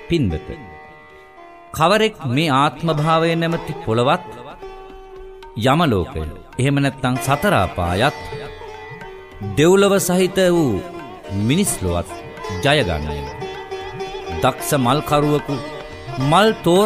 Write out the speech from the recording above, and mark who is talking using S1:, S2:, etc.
S1: පින්වත, කවරෙක් මේ ආත්ම භාවය නැමැති පොළවත්, යමලෝකය, එහෙම නැත්නම් සතර අපායත්, දෙව්ලොව සහිත වූ මිනිස් ලොවත් ජය ගන්නයි. දක්ෂ මල්කරුවෙකු මල් තෝර